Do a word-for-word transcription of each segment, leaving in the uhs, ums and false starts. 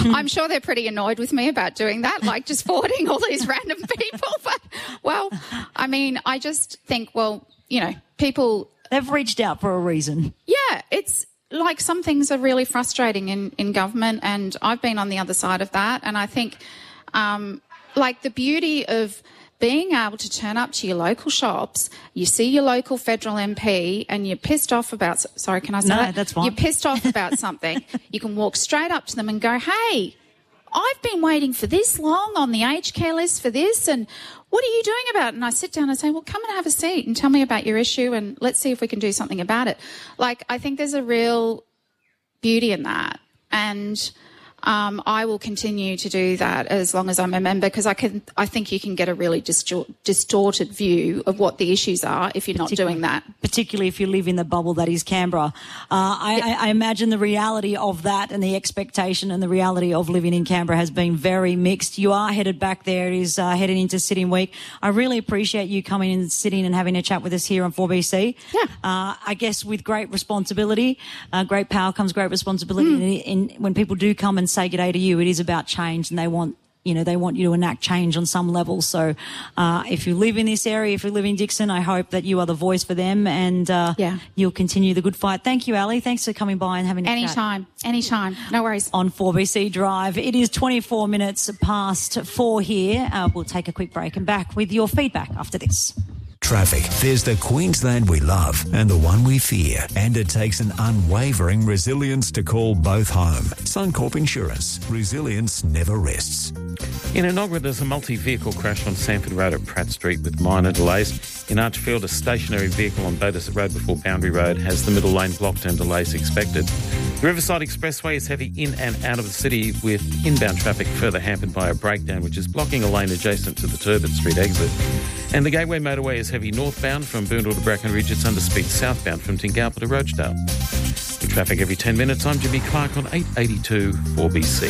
I'm sure they're pretty annoyed with me about doing that, like just forwarding all these random people. But, well, I mean, I just think, well, you know, people... They've reached out for a reason. Yeah, it's like some things are really frustrating in, in government, and I've been on the other side of that. And I think, um, like, the beauty of being able to turn up to your local shops, you see your local federal M P and you're pissed off about... Sorry, can I say no, that? No, that's fine. You're pissed off about something. You can walk straight up to them and go, hey, I've been waiting for this long on the aged care list for this, and what are you doing about it? And I sit down and say, well, come and have a seat and tell me about your issue and let's see if we can do something about it. Like, I think there's a real beauty in that. And... Um, I will continue to do that as long as I'm a member, because I can. I think you can get a really distor- distorted view of what the issues are if you're not doing that. Particularly if you live in the bubble that is Canberra. Uh, I, yeah. I, I imagine the reality of that and the expectation and the reality of living in Canberra has been very mixed. You are headed back there. It is uh, headed into sitting week. I really appreciate you coming and sitting and having a chat with us here on four B C. Yeah. Uh, I guess with great responsibility, uh, great power comes great responsibility. Mm. And, and when people do come and say g'day to you, it is about change, and they want, you know, they want you to enact change on some level. So uh, if you live in this area, if you live in Dixon, I hope that you are the voice for them, and uh, yeah. you'll continue the good fight. Thank you, Ali. Thanks for coming by and having a Anytime, chat. anytime. No worries. On four B C Drive. It is twenty-four minutes past four here. Uh, we'll take a quick break and back with your feedback after this. Traffic. There's the Queensland we love and the one we fear. And it takes an unwavering resilience to call both home. Suncorp Insurance. Resilience never rests. In Enoggera, there's a multi-vehicle crash on Sanford Road at Pratt Street with minor delays. In Archfield, a stationary vehicle on Botus Road before Boundary Road has the middle lane blocked and delays expected. The Riverside Expressway is heavy in and out of the city, with inbound traffic further hampered by a breakdown which is blocking a lane adjacent to the Turbot Street exit. And the Gateway Motorway is heavy northbound from Boondall to Brackenridge. It's under speed southbound from Tingalpa to Roachdale. With traffic every ten minutes, I'm Jimmy Clark on eight eighty-two four B C.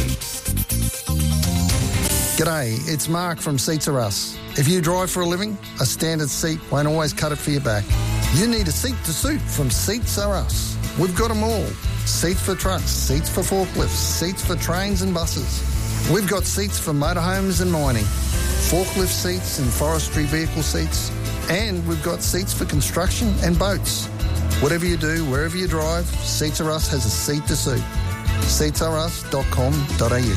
G'day, it's Mark from Seats Are Us. If you drive for a living, a standard seat won't always cut it for your back. You need a seat to suit from Seats Are Us. We've got them all. Seats for trucks, seats for forklifts, seats for trains and buses. We've got seats for motorhomes and mining, forklift seats and forestry vehicle seats, and we've got seats for construction and boats. Whatever you do, wherever you drive, Seats Are Us has a seat to suit. seats are us dot com dot a u.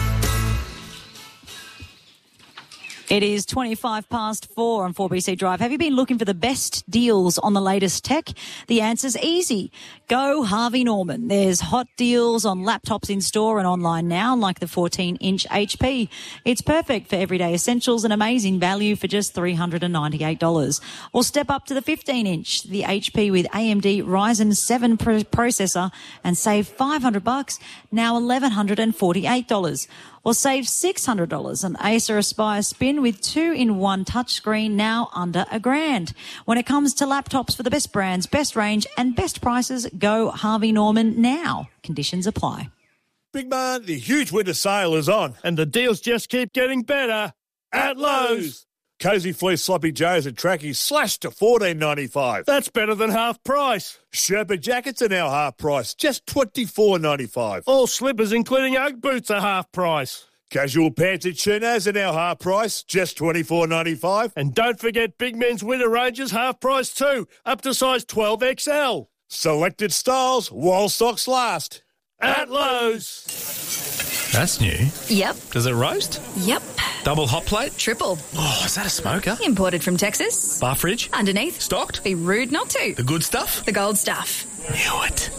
It is twenty-five past four on four B C Drive. Have you been looking for the best deals on the latest tech? The answer's easy. Go Harvey Norman. There's hot deals on laptops in store and online now, like the fourteen inch H P. It's perfect for everyday essentials and amazing value for just three hundred ninety-eight dollars. Or step up to the fifteen inch, the H P with A M D Ryzen seven pro- processor, and save five hundred bucks, now eleven forty-eight dollars. Or save six hundred dollars on Acer Aspire Spin with two-in-one touchscreen, now under a grand. When it comes to laptops for the best brands, best range and best prices, go Harvey Norman now. Conditions apply. Big man, the huge winter sale is on, and the deals just keep getting better at Lowe's. Cozy Fleece Sloppy Joes and Trackies slashed to fourteen ninety-five. That's better than half price. Sherpa jackets are now half price, just twenty-four ninety-five. All slippers, including Ugg boots, are half price. Casual pants and chinos are now half price, just twenty-four ninety-five. And don't forget Big Men's winter ranges half price too, up to size twelve X L. Selected styles while stocks last. At Lowe's. That's new. Yep. Does it roast? Yep. Double hot plate? Triple. Oh, is that a smoker? Imported from Texas. Bar fridge? Underneath. Stocked? Be rude not to. The good stuff? The gold stuff. Knew it.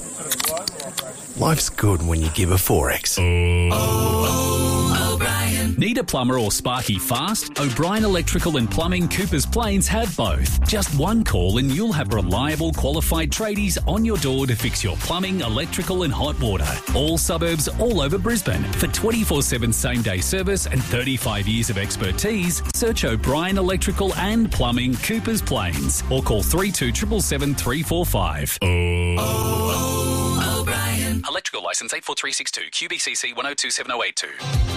Life's good when you give a four X. Oh, oh, O'Brien. Need a plumber or sparky fast? O'Brien Electrical and Plumbing Coopers Plains have both. Just one call and you'll have reliable, qualified tradies on your door to fix your plumbing, electrical and hot water. All suburbs all over Brisbane. For twenty-four seven same-day service and thirty-five years of expertise, search O'Brien Electrical and Plumbing Coopers Plains or call three two seven seven three four five. Oh, oh, O'Brien. Electrical licence eight four three six two, Q B C C one oh two seven oh eight two.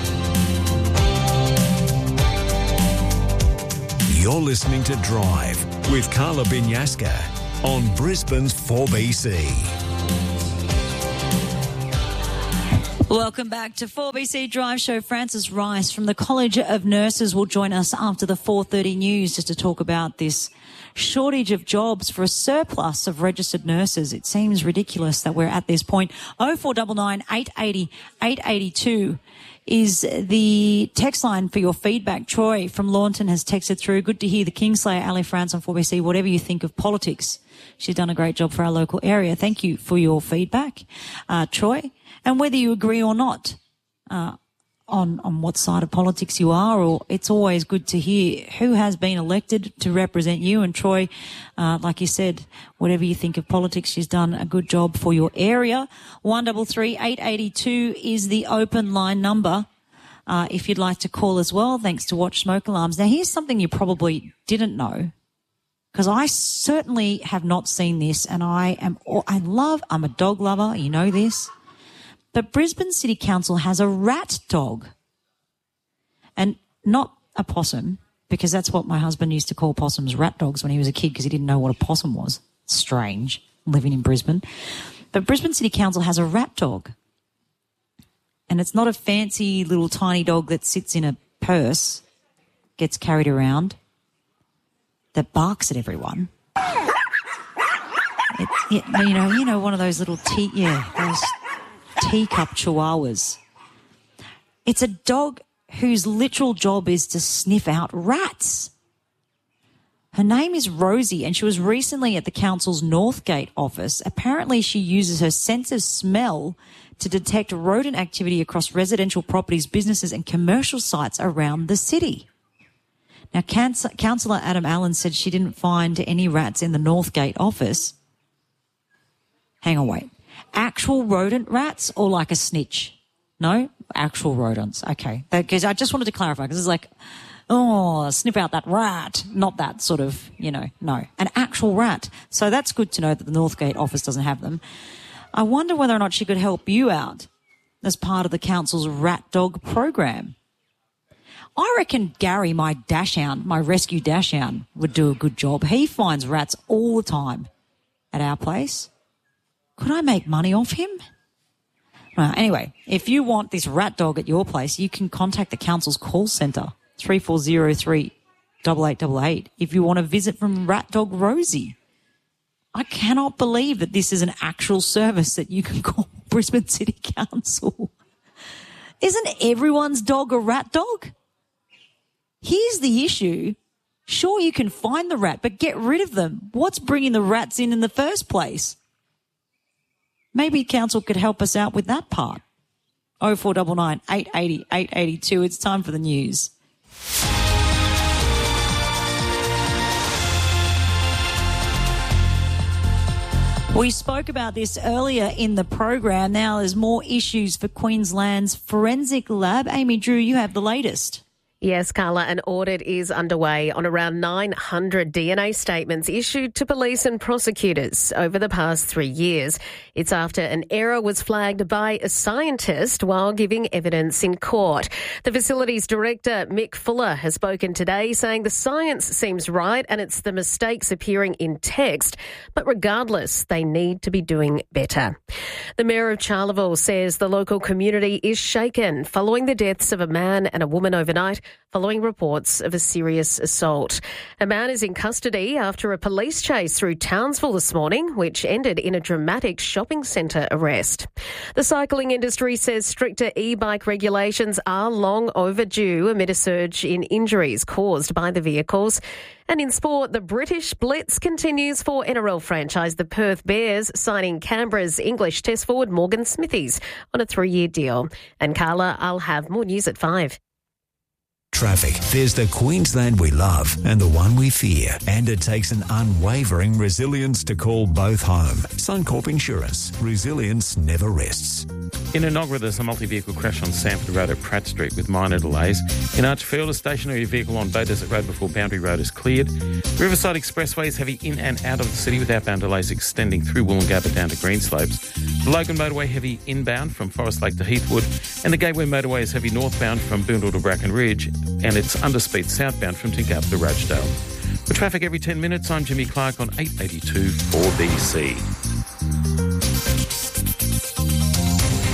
You're listening to Drive with Carla Binyaska on Brisbane's four B C. Welcome back to four B C Drive Show. Frances Rice from the College of Nurses will join us after the four thirty news just to talk about this shortage of jobs for a surplus of registered nurses. It seems ridiculous that we're at this point. oh four nine nine, eight eight zero, eight eight two is the text line for your feedback. Troy from Lawnton has texted through. Good to hear the Kingslayer, Ali France on four B C. Whatever you think of politics, she's done a great job for our local area. Thank you for your feedback, uh, Troy. And whether you agree or not uh, on on what side of politics you are, or it's always good to hear who has been elected to represent you. And Troy, uh, like you said, whatever you think of politics, she's done a good job for your area. one three three, eight eight two is the open line number uh, if you'd like to call as well, thanks to Watch Smoke Alarms. Now, here's something you probably didn't know, because I certainly have not seen this, and I am, I love, I'm a dog lover, you know this. But Brisbane City Council has a rat dog, and not a possum, because that's what my husband used to call possums, rat dogs, when he was a kid, because he didn't know what a possum was. Strange, living in Brisbane. But Brisbane City Council has a rat dog, and it's not a fancy little tiny dog that sits in a purse, gets carried around, that barks at everyone. It, it, you know, you know, one of those little tea, yeah, those teacup chihuahuas. It's a dog whose literal job is to sniff out rats. Her name is Rosie, and she was recently at the council's Northgate office. Apparently, she uses her sense of smell to detect rodent activity across residential properties, businesses and commercial sites around the city. Now, Councillor Adam Allen said she didn't find any rats in the Northgate office. Hang on, wait. Actual rodent rats or like a snitch? No? Actual rodents. Okay. Because I just wanted to clarify, because it's like, oh, sniff out that rat. Not that sort of, you know, no. An actual rat. So that's good to know that the Northgate office doesn't have them. I wonder whether or not she could help you out as part of the council's rat dog program. I reckon Gary, my dachshund, my rescue dachshund, would do a good job. He finds rats all the time at our place. Could I make money off him? Well, anyway, if you want this rat dog at your place, you can contact the council's call centre, three four zero three, eight eight eight eight, if you want a visit from Rat Dog Rosie. I cannot believe that this is an actual service that you can call Brisbane City Council. Isn't everyone's dog a rat dog? Here's the issue. Sure, you can find the rat, but get rid of them. What's bringing the rats in in the first place? Maybe council could help us out with that part. oh four nine nine, eight eight zero, eight eight two. It's time for the news. We spoke about this earlier in the program. Now there's more issues for Queensland's forensic lab. Amy Drew, you have the latest. Yes, Carla, an audit is underway on around nine hundred D N A statements issued to police and prosecutors over the past three years. It's after an error was flagged by a scientist while giving evidence in court. The facility's director, Mick Fuller, has spoken today saying the science seems right and it's the mistakes appearing in text, but regardless, they need to be doing better. The Mayor of Charleville says the local community is shaken following the deaths of a man and a woman overnight, following reports of a serious assault. A man is in custody after a police chase through Townsville this morning, which ended in a dramatic shopping centre arrest. The cycling industry says stricter e-bike regulations are long overdue amid a surge in injuries caused by the vehicles. And in sport, the British Blitz continues for N R L franchise the Perth Bears, signing Canberra's English Test forward Morgan Smithies on a three-year deal. And Carla, I'll have more news at five. Traffic. There's the Queensland we love and the one we fear. And it takes an unwavering resilience to call both home. Suncorp Insurance. Resilience never rests. In Enoggera, there's a multi-vehicle crash on Sanford Road at Pratt Street with minor delays. In Archfield, a stationary vehicle on Bay Desert Road before Boundary Road is cleared. Riverside Expressway is heavy in and out of the city with outbound delays extending through Woolloongabba down to Greenslopes. The Logan Motorway heavy inbound from Forest Lake to Heathwood. And the Gateway Motorway is heavy northbound from Boondall to Bracken Ridge. And it's underspeed southbound from Tingalpa to Rochedale. For traffic every ten minutes, I'm Jimmy Clark on eight eighty-two four B C.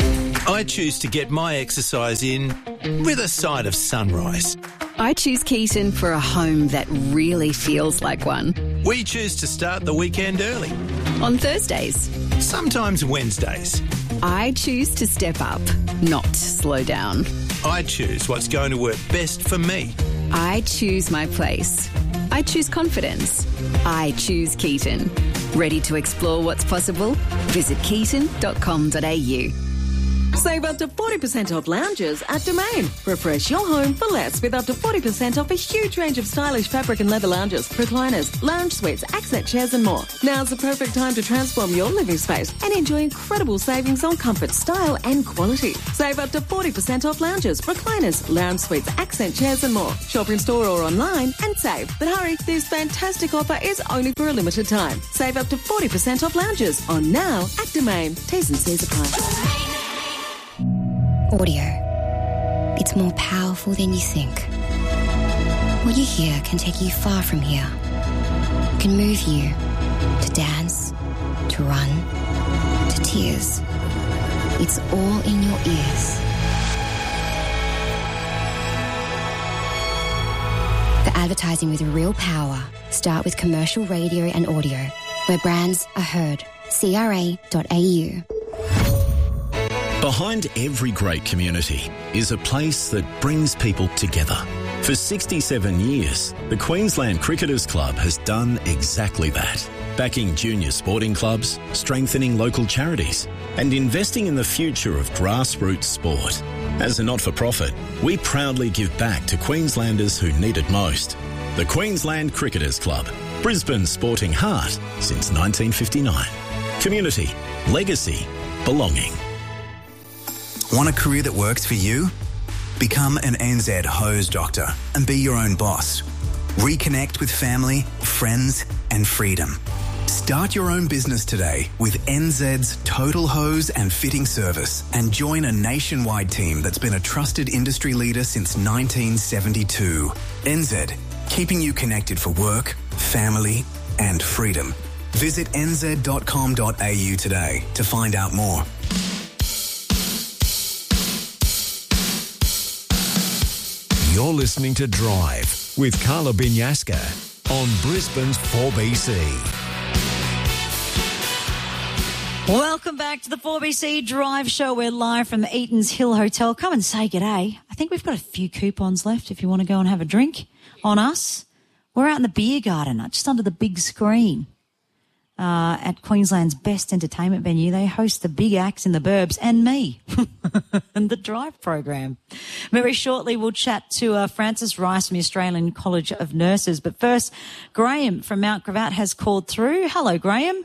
I choose to get my exercise in with a side of sunrise. I choose Keaton for a home that really feels like one. We choose to start the weekend early. On Thursdays. Sometimes Wednesdays. I choose to step up, not slow down. I choose what's going to work best for me. I choose my place. I choose confidence. I choose Keaton. Ready to explore what's possible? Visit keaton dot com dot a u. Save up to forty percent off lounges at Domain. Refresh your home for less with up to forty percent off a huge range of stylish fabric and leather lounges, recliners, lounge suites, accent chairs and more. Now's the perfect time to transform your living space and enjoy incredible savings on comfort, style and quality. Save up to forty percent off lounges, recliners, lounge suites, accent chairs and more. Shop in store or online and save. But hurry, this fantastic offer is only for a limited time. Save up to forty percent off lounges on now at Domain. T's and C's apply. Audio. It's more powerful than you think. What you hear can take you far from here. It can move you to dance, to run, to tears. It's all in your ears. For advertising with real power, start with commercial radio and audio, where brands are heard. C R A dot A U. Behind every great community is a place that brings people together. For sixty-seven years, the Queensland Cricketers Club has done exactly that, backing junior sporting clubs, strengthening local charities, and investing in the future of grassroots sport. As a not-for-profit, we proudly give back to Queenslanders who need it most. The Queensland Cricketers Club, Brisbane's sporting heart since nineteen fifty-nine. Community, legacy, belonging. Want a career that works for you? Become an N Z hose doctor and be your own boss. Reconnect with family, friends and freedom. Start your own business today with N Z's Total Hose and Fitting Service and join a nationwide team that's been a trusted industry leader since nineteen seventy-two. N Z, keeping you connected for work, family and freedom. Visit n z dot com dot a u today to find out more. You're listening to Drive with Carla Binyaska on Brisbane's four B C. Welcome back to the four B C Drive Show. We're live from the Eaton's Hill Hotel. Come and say g'day. I think we've got a few coupons left if you want to go and have a drink on us. We're out in the beer garden, just under the big screen. Uh, at Queensland's best entertainment venue. They host the big acts in the burbs and me and the Drive program. Very shortly, we'll chat to uh, Frances Rice from the Australian College of Nurses. But first, Graham from Mount Gravatt has called through. Hello, Graham.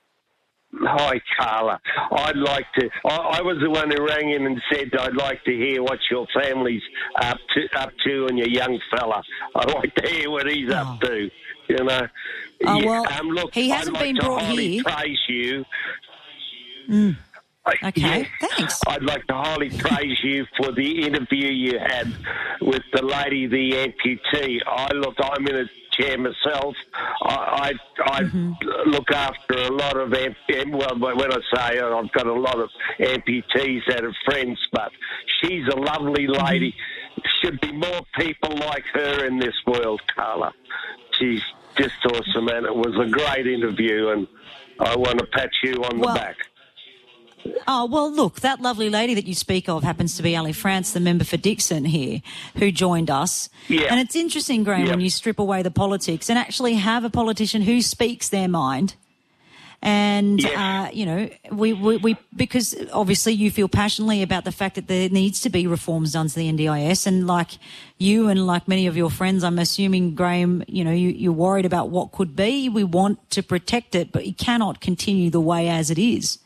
Hi, Carla. I'd like to. I, I was the one who rang in and said I'd like to hear what your family's up to, up to, and your young fella. I'd like to hear what he's oh. up to. You know. Oh, well, yeah, um, look, he hasn't I'd like been to brought highly here. praise you. Mm. I, okay, yeah, thanks. I'd like to highly praise you for the interview you had with the lady, the amputee. I look, I'm in a chair myself. I, I, I mm-hmm. look after a lot of amp. Well, when I say it, I've got a lot of amputees that are friends, but she's a lovely lady. Mm-hmm. Should be more people like her in this world, Carla. She's just awesome, and it was a great interview, and I want to pat you on well, the back. Oh, well, look, that lovely lady that you speak of happens to be Ali France, the member for Dixon here, who joined us. Yeah. And it's interesting, Graham, yeah. when you strip away the politics and actually have a politician who speaks their mind. And, yeah. uh, you know, we, we, we, because obviously you feel passionately about the fact that there needs to be reforms done to the N D I S. And like you and like many of your friends, I'm assuming, Graham, you know, you, you're worried about what could be. We want to protect it, but it cannot continue the way as it is.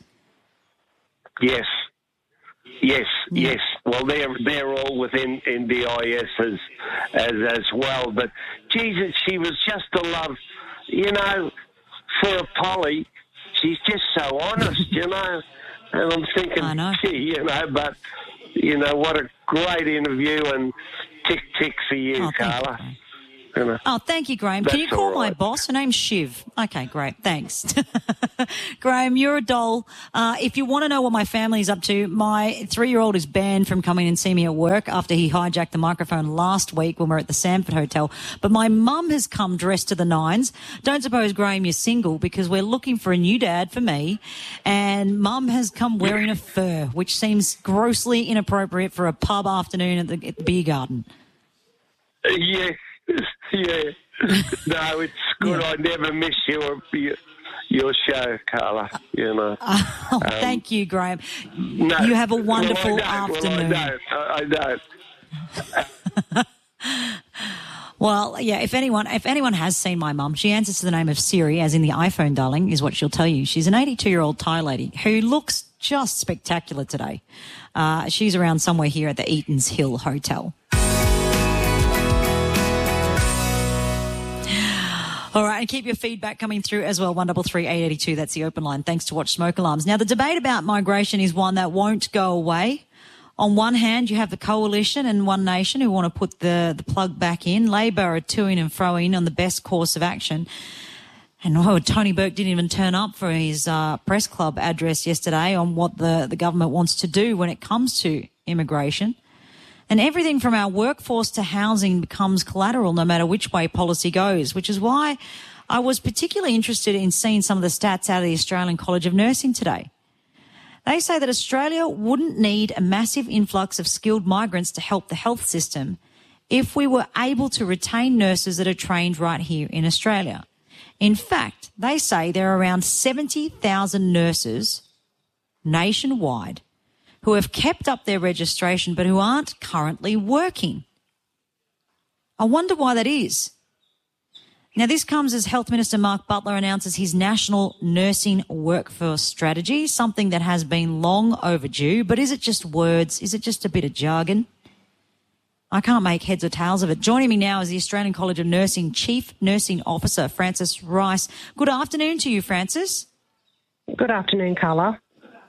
Yes. Yes, yeah. yes. Well, they're they're all within N D I S as, as, as well. But, Jesus, she was just a love, you know, for a Polly. She's just so honest, you know. And I'm thinking, I know. gee, you know, but, you know, what a great interview, and tick, tick for you, oh, Carla. You know. Oh, thank you, Graham. Can you That's call all my right. boss? Her name's Shiv. Okay, great. Thanks. Graham, you're a doll. Uh, if you want to know what my family's up to, my three-year-old is banned from coming and see me at work after he hijacked the microphone last week when we were at the Sanford Hotel. But my mum has come dressed to the nines. Don't suppose, Graham, you're single, because we're looking for a new dad for me. And mum has come wearing a fur, which seems grossly inappropriate for a pub afternoon at the, at the beer garden. Yes, yeah. No, it's good. I never miss your your, your show, Carla. You know. Oh, Um, thank you, Graham. No, You have a wonderful well, I don't, afternoon. Well, I don't. I, I don't. Well, yeah, if anyone if anyone has seen my mum, she answers to the name of Siri, as in the iPhone, darling, is what she'll tell you. She's an eighty-two-year-old Thai lady who looks just spectacular today. Uh, she's around somewhere here at the Eatons Hill Hotel. All right, and keep your feedback coming through as well, one double three eight eighty two. That's the open line. Thanks to Watch Smoke Alarms. Now, the debate about migration is one that won't go away. On one hand, you have the Coalition and One Nation who want to put the, the plug back in. Labor are to-ing and fro-ing on the best course of action. And oh, Tony Burke didn't even turn up for his uh, press club address yesterday on what the, the government wants to do when it comes to immigration. And everything from our workforce to housing becomes collateral no matter which way policy goes, which is why I was particularly interested in seeing some of the stats out of the Australian College of Nursing today. They say that Australia wouldn't need a massive influx of skilled migrants to help the health system if we were able to retain nurses that are trained right here in Australia. In fact, they say there are around seventy thousand nurses nationwide who have kept up their registration but who aren't currently working. I wonder why that is. Now, this comes as Health Minister Mark Butler announces his national nursing workforce strategy, something that has been long overdue. But is it just words? Is it just a bit of jargon? I can't make heads or tails of it. Joining me now is the Australian College of Nursing Chief Nursing Officer, Frances Rice. Good afternoon to you, Frances. Good afternoon, Carla.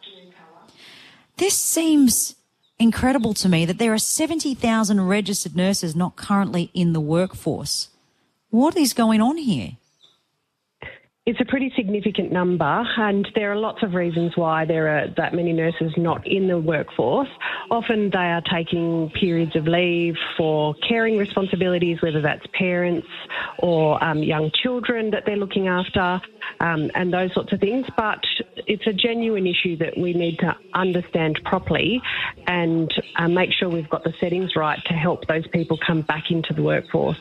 This seems incredible to me that there are seventy thousand registered nurses not currently in the workforce. What is going on here? It's a pretty significant number, and there are lots of reasons why there are that many nurses not in the workforce. Often they are taking periods of leave for caring responsibilities, whether that's parents or um, young children that they're looking after, um, and those sorts of things. But it's a genuine issue that we need to understand properly and uh, make sure we've got the settings right to help those people come back into the workforce.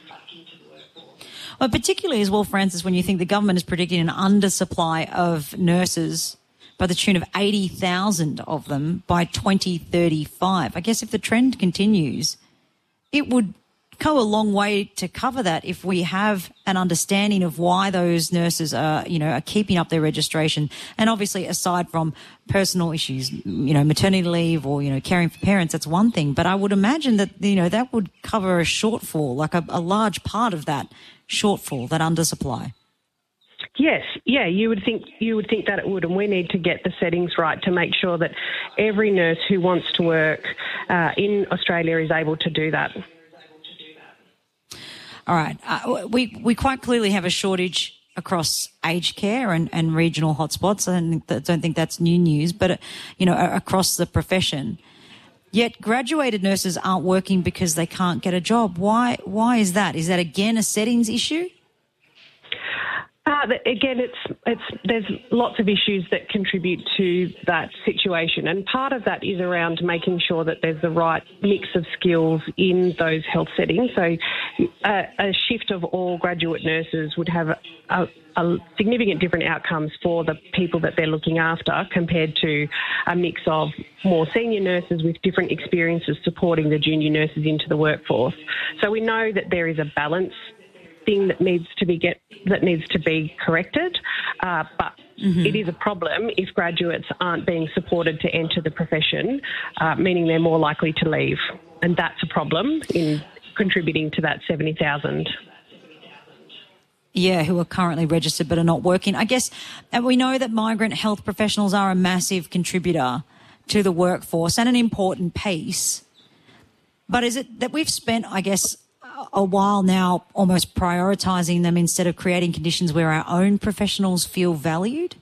Well, particularly as well, Frances, when you think the government is predicting an undersupply of nurses by the tune of eighty thousand of them by twenty thirty-five. I guess if the trend continues, it would go a long way to cover that if we have an understanding of why those nurses are, you know, are keeping up their registration. And obviously, aside from personal issues, you know, maternity leave or, you know, caring for parents, that's one thing. But I would imagine that, you know, that would cover a shortfall, like a, a large part of that shortfall, that undersupply. Yes, yeah, you would think you would think that it would, and we need to get the settings right to make sure that every nurse who wants to work uh, in Australia is able to do that. All right, uh, we we quite clearly have a shortage across aged care and, and regional hotspots. I don't, think, I don't think that's new news, but uh, you know, across the profession. Yet graduated nurses aren't working because they can't get a job. Why? Why is that? Is that again a settings issue? Uh, again, it's it's there's lots of issues that contribute to that situation, and part of that is around making sure that there's the right mix of skills in those health settings. So uh, a shift of all graduate nurses would have a, a, a significant different outcomes for the people that they're looking after compared to a mix of more senior nurses with different experiences supporting the junior nurses into the workforce. So we know that there is a balance thing that needs to be get that needs to be corrected, uh, but mm-hmm. it is a problem if graduates aren't being supported to enter the profession, uh, meaning they're more likely to leave, and that's a problem in contributing to that seventy thousand. Yeah, who are currently registered but are not working. I guess, and we know that migrant health professionals are a massive contributor to the workforce and an important piece. But is it that we've spent, I guess, a while now almost prioritising them instead of creating conditions where our own professionals feel valued?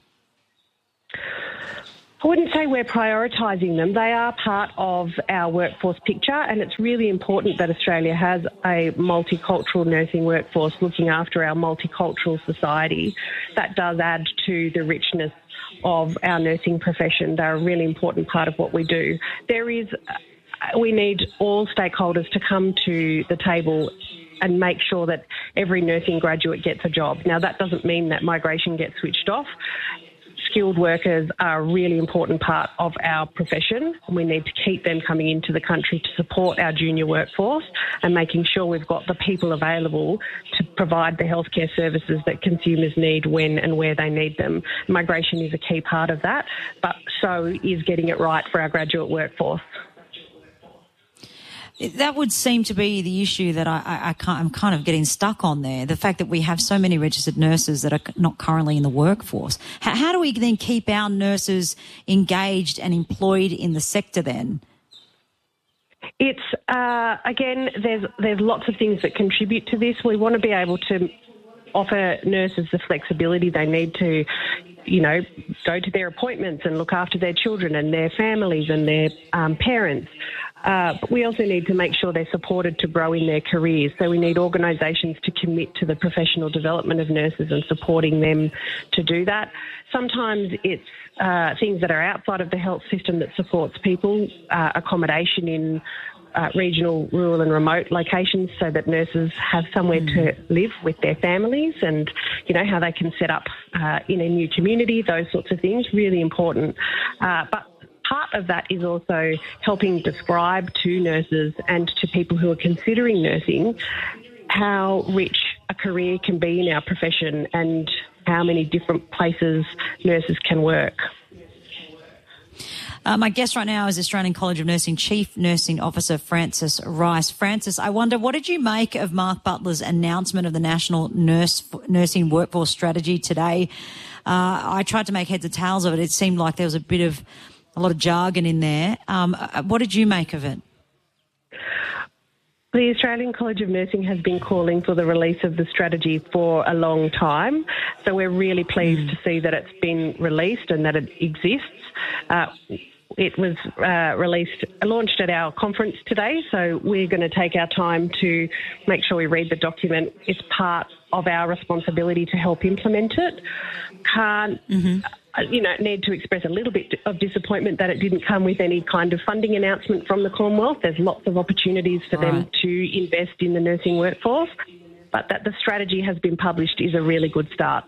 I wouldn't say we're prioritising them. They are part of our workforce picture, and it's really important that Australia has a multicultural nursing workforce looking after our multicultural society. That does add to the richness of our nursing profession. They're a really important part of what we do. There is, we need all stakeholders to come to the table and make sure that every nursing graduate gets a job. Now, that doesn't mean that migration gets switched off. Skilled workers are a really important part of our profession. We need to keep them coming into the country to support our junior workforce and making sure we've got the people available to provide the healthcare services that consumers need when and where they need them. Migration is a key part of that, but so is getting it right for our graduate workforce. That would seem to be the issue that I, I, I can't, I'm kind of getting stuck on there, the fact that we have so many registered nurses that are not currently in the workforce. How, how do we then keep our nurses engaged and employed in the sector then? It's, uh, again, there's there's lots of things that contribute to this. We want to be able to offer nurses the flexibility they need to, you know, go to their appointments and look after their children and their families and their um, parents. Uh, but we also need to make sure they're supported to grow in their careers. So we need organisations to commit to the professional development of nurses and supporting them to do that. Sometimes it's uh, things that are outside of the health system that supports people, uh, accommodation in uh, regional, rural and remote locations so that nurses have somewhere mm. to live with their families and, you know, how they can set up uh, in a new community, those sorts of things, really important. Uh, but part of that is also helping describe to nurses and to people who are considering nursing how rich a career can be in our profession and how many different places nurses can work. Uh, my guest right now is Australian College of Nursing Chief Nursing Officer Frances Rice. Frances, I wonder, what did you make of Mark Butler's announcement of the National Nurse Nursing Workforce Strategy today? Uh, I tried to make heads or tails of it. It seemed like there was a bit of a lot of jargon in there. Um, what did you make of it? The Australian College of Nursing has been calling for the release of the strategy for a long time, so we're really pleased mm. to see that it's been released and that it exists. Uh, it was uh, released, launched at our conference today, so we're going to take our time to make sure we read the document. It's part of our responsibility to help implement it. Can't... Mm-hmm. You know, need to express a little bit of disappointment that it didn't come with any kind of funding announcement from the Commonwealth. There's lots of opportunities for right. them to invest in the nursing workforce, but that the strategy has been published is a really good start.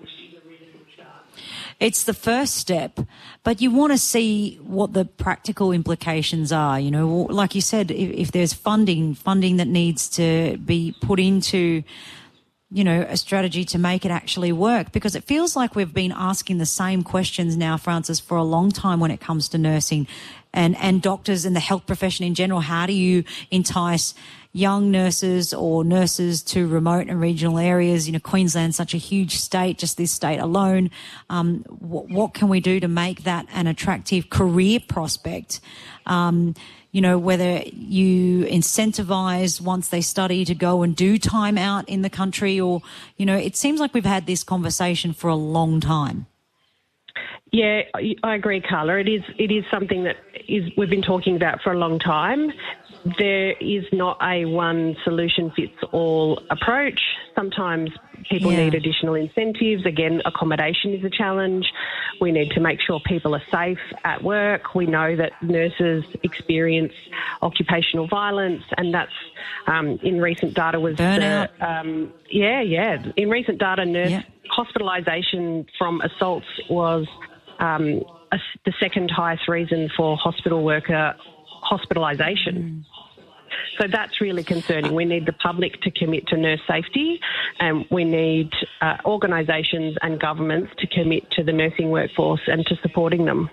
It's the first step, but you want to see what the practical implications are. You know, like you said, if, if there's funding, funding that needs to be put into, you know, a strategy to make it actually work, because it feels like we've been asking the same questions now, Frances, for a long time when it comes to nursing and, and doctors and the health profession in general. How do you entice young nurses or nurses to remote and regional areas? You know, Queensland's such a huge state, just this state alone. Um, what, what can we do to make that an attractive career prospect? Um, You know, whether you incentivise once they study to go and do time out in the country, or, you know, it seems like we've had this conversation for a long time. Yeah, I agree, Carla. It is it is something that is we've been talking about for a long time. There is not a one solution fits all approach. Sometimes people yeah. need additional incentives. Again, accommodation is a challenge. We need to make sure people are safe at work. We know that nurses experience occupational violence, and that's um, in recent data was burnout. The, um, yeah, yeah. In recent data, nurse yeah. hospitalisation from assaults was um, a, the second highest reason for hospital worker hospitalisation. Mm. So that's really concerning. We need the public to commit to nurse safety, and we need uh, organisations and governments to commit to the nursing workforce and to supporting them.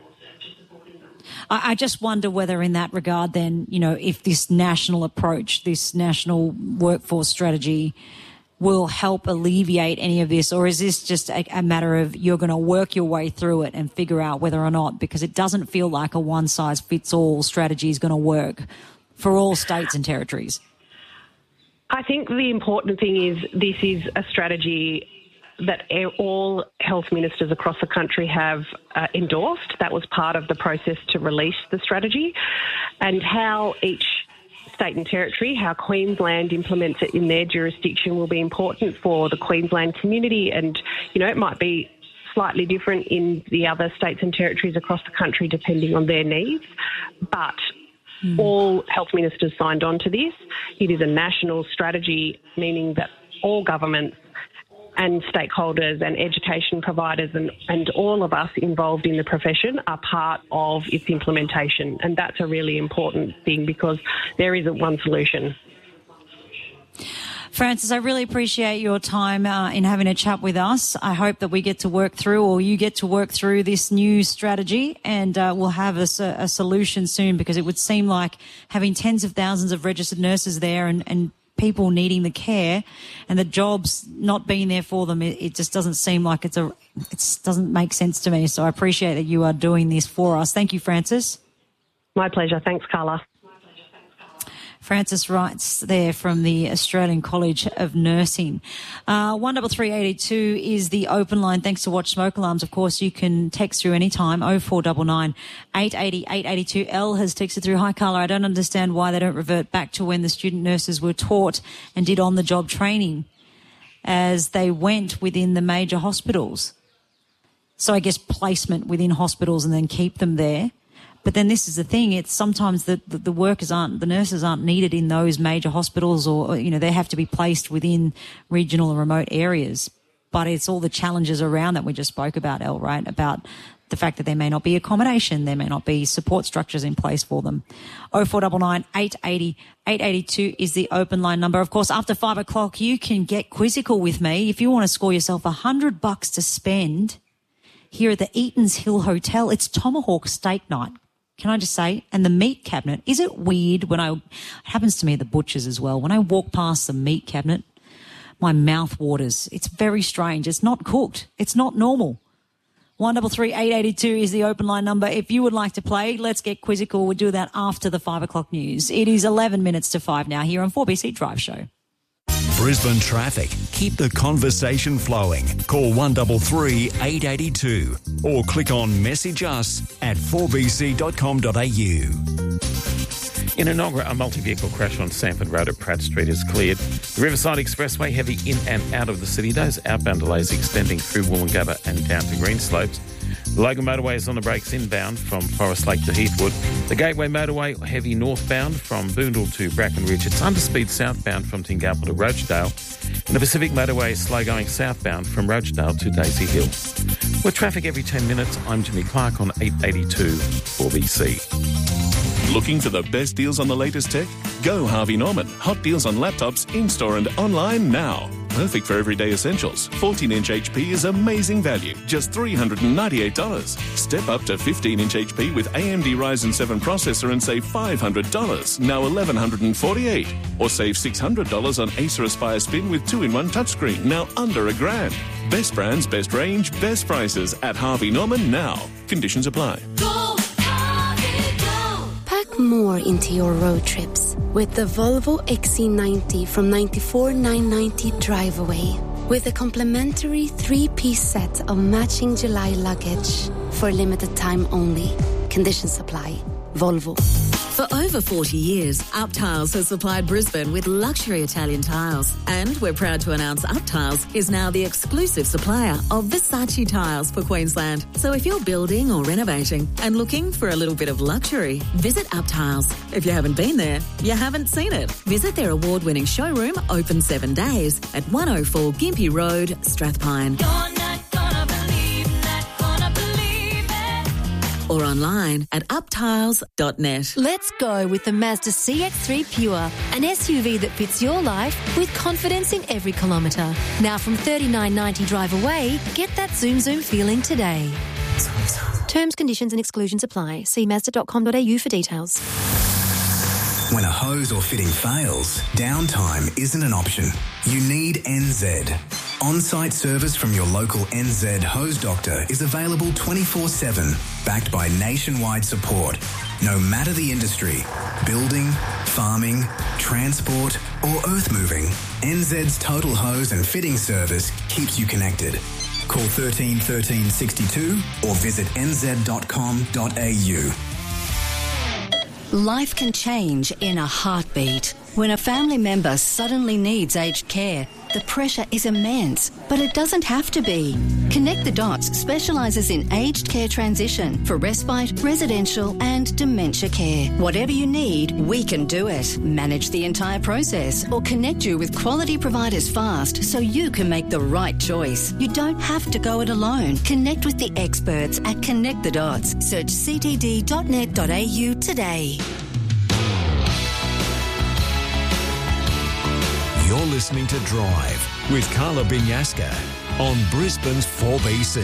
I just wonder whether in that regard then, you know, if this national approach, this national workforce strategy will help alleviate any of this, or is this just a, a matter of you're going to work your way through it and figure out whether or not, because it doesn't feel like a one-size-fits-all strategy is going to work for all states and territories. I think the important thing is this is a strategy that all health ministers across the country have uh, endorsed. That was part of the process to release the strategy, and how each state and territory, how Queensland implements it in their jurisdiction will be important for the Queensland community. And, you know, it might be slightly different in the other states and territories across the country depending on their needs. But mm. all health ministers signed on to this. It is a national strategy, meaning that all governments and stakeholders and education providers and, and all of us involved in the profession are part of its implementation. And that's a really important thing because there isn't one solution. Frances, I really appreciate your time uh, in having a chat with us. I hope that we get to work through, or you get to work through this new strategy, and uh, we'll have a, a solution soon, because it would seem like having tens of thousands of registered nurses there and, and people needing the care and the jobs not being there for them, it, it just doesn't seem like it's a, it doesn't make sense to me. So I appreciate that you are doing this for us. Thank you, Frances. My pleasure. Thanks, Carla. Frances writes there from the Australian College of Nursing. Uh, one double three eight eight two is the open line. Thanks to Watch Smoke Alarms. Of course, you can text through anytime. oh four nine nine, eight eight zero, eight eight two. Elle has texted through. Hi, Carla. I don't understand why they don't revert back to when the student nurses were taught and did on-the-job training as they went within the major hospitals. So I guess placement within hospitals and then keep them there. But then this is the thing, it's sometimes the, the, the workers aren't, the nurses aren't needed in those major hospitals, or, you know, they have to be placed within regional and remote areas. But it's all the challenges around that we just spoke about, Elle, right? About the fact that there may not be accommodation, there may not be support structures in place for them. oh four nine nine, eight eight zero, eight eight two is the open line number. Of course, after five o'clock, you can get quizzical with me. If you want to score yourself a hundred bucks to spend here at the Eatons Hill Hotel, it's Tomahawk Steak Night. Can I just say, and the meat cabinet, is it weird when I, it happens to me at the butchers as well, when I walk past the meat cabinet, my mouth waters. It's very strange. It's not cooked. It's not normal. one double three eight eight two is the open line number. If you would like to play, let's get quizzical. We'll do that after the five o'clock news. It is eleven minutes to five now here on four B C Drive Show. Brisbane traffic. Keep the conversation flowing. Call one three three, eight eight two or click on message us at four b c dot com dot a u. In Enoggera, a multi-vehicle crash on Sanford Road at Pratt Street is cleared. The Riverside Expressway heavy in and out of the city. Those outbound delays extending through Woolloongabba and down to Greenslopes. The Logan Motorway is on the brakes inbound from Forest Lake to Heathwood. The Gateway Motorway heavy northbound from Boondall to Brackenridge. It's underspeed southbound from Tingalpa to Rochedale. And the Pacific Motorway is slow going southbound from Rochedale to Daisy Hill. With traffic every ten minutes, I'm Jimmy Clark on eight eighty-two four B C. Looking for the best deals on the latest tech? Go Harvey Norman. Hot deals on laptops in-store and online now. Perfect for everyday essentials. fourteen inch H P is amazing value, just three hundred ninety-eight dollars. Step up to fifteen inch H P with A M D Ryzen seven processor and save five hundred dollars, now eleven forty-eight dollars. Or save six hundred dollars on Acer Aspire Spin with two in one touchscreen, now under a grand. Best brands, best range, best prices at Harvey Norman now. Conditions apply. Pack more into your road trips with the Volvo X C ninety from ninety-four thousand nine hundred ninety Drive Away. With a complimentary three-piece set of matching July luggage for limited time only. Conditions apply. Volvo. For over forty years, Up Tiles has supplied Brisbane with luxury Italian tiles. And we're proud to announce Up Tiles is now the exclusive supplier of Versace tiles for Queensland. So if you're building or renovating and looking for a little bit of luxury, visit Up Tiles. If you haven't been there, you haven't seen it. Visit their award-winning showroom, open seven days, at one oh four Gympie Road, Strathpine. Or online at up tiles dot net. Let's go with the Mazda C X three Pure, an S U V that fits your life with confidence in every kilometre. Now from thirty-nine ninety Drive Away, get that zoom zoom feeling today. Terms, conditions and exclusions apply. See mazda dot com dot a u for details. When a hose or fitting fails, downtime isn't an option. You need N Z. On-site service from your local N Z hose doctor is available twenty-four seven, backed by nationwide support. No matter the industry, building, farming, transport or earth moving, N Z's Total Hose and Fitting Service keeps you connected. Call thirteen thirteen sixty-two or visit n z dot com dot a u. Life can change in a heartbeat. When a family member suddenly needs aged care, the pressure is immense, but it doesn't have to be. Connect the Dots specialises in aged care transition for respite, residential and dementia care. Whatever you need, we can do it. Manage the entire process or connect you with quality providers fast so you can make the right choice. You don't have to go it alone. Connect with the experts at Connect the Dots. Search c t d dot net dot a u today. You're listening to Drive with Carla Binyaska on Brisbane's four B C.